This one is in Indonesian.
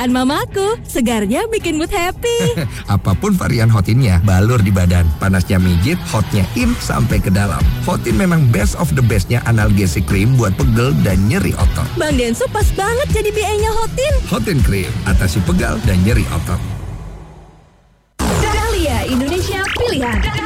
kesukaan mamaku. Segarnya bikin mood happy. Apapun varian Hotinnya, balur di badan. Panasnya mijit, hotnya in sampai ke dalam. Hotin memang best of the bestnya analgesic cream buat pegel dan nyeri otot. Bang Densu pas banget jadi BA-nya Hotin. Hotin Cream, atasi pegal dan nyeri otot. Dahlia Indonesia Pilihan.